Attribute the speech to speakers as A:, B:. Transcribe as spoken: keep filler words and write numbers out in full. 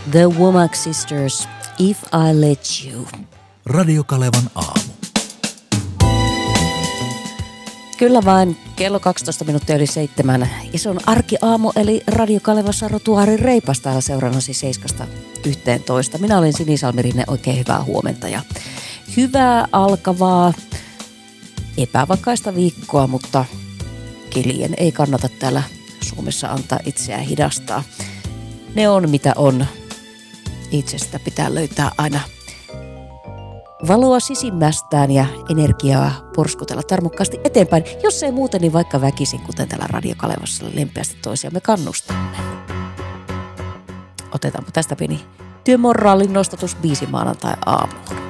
A: The Womack Sisters, If I Let You.
B: Radio Kalevan aamu.
A: Kyllä vain, kello kaksitoista minuuttia yli seitsemän. Ja se on arkiaamu, eli Radio Kalevassa Rotuari Reipas täällä seurannasi seiskasta yhteentoista. Minä olen Sini Salmi-Rinne, oikein hyvää huomenta ja hyvää alkavaa epävakaista viikkoa, mutta kelien ei kannata täällä Suomessa antaa itseään hidastaa. Ne on mitä on. Itsestä pitää löytää aina valoa sisimmästään ja energiaa porskutella tarmokkaasti eteenpäin. Jos ei muuten, niin vaikka väkisin, kuten täällä Radio Kalevassa lempeästi toisiamme kannustamme. Otetaanpa tästä pieni työmoraalin nostatus biisi maanantai aamuun.